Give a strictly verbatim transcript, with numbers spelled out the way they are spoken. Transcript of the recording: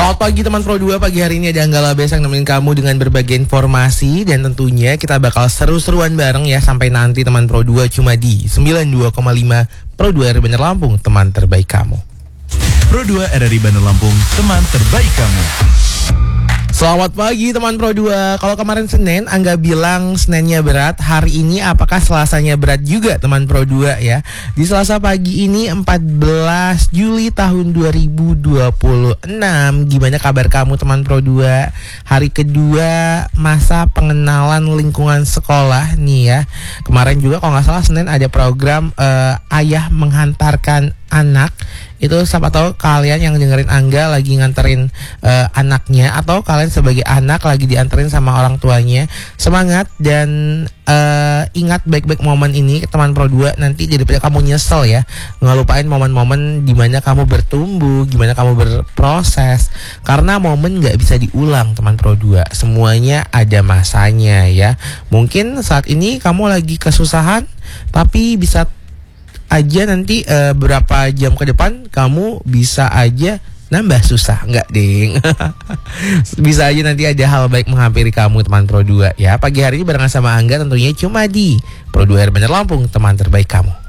Selamat pagi teman Pro dua, pagi hari ini ada Anggala Besang nemenin kamu dengan berbagai informasi. Dan tentunya kita bakal seru-seruan bareng ya sampai nanti teman Pro dua cuma di sembilan puluh dua koma lima Pro dua R I Bandar Lampung, teman terbaik kamu. Pro dua R R I Bandar Lampung, teman terbaik kamu. Selamat pagi teman Pro dua. Kalau kemarin Senin Angga bilang Seninnya berat, hari ini apakah Selasanya berat juga teman Pro dua ya? Di Selasa pagi ini empat belas Juli tahun dua ribu dua puluh enam. Gimana kabar kamu teman Pro dua? Hari kedua masa pengenalan lingkungan sekolah nih ya. Kemarin juga kalau nggak salah Senin ada program uh, ayah menghantarkan anak. Itu siapa tahu kalian yang dengerin Angga lagi nganterin uh, anaknya, atau kalian sebagai anak lagi dianterin sama orang tuanya. Semangat dan uh, ingat baik-baik momen ini teman Pro dua, nanti daripada kamu nyesel ya, ngelupain momen-momen dimana kamu bertumbuh, gimana kamu berproses. Karena momen gak bisa diulang teman Pro dua, semuanya ada masanya ya. Mungkin saat ini kamu lagi kesusahan, tapi bisa aja nanti uh, berapa jam ke depan kamu bisa aja nambah susah, enggak ding. Bisa aja nanti ada hal baik menghampiri kamu teman Pro dua ya. Pagi hari ini barengan sama Angga tentunya cuma di Pro dua R Bandar Lampung, teman terbaik kamu.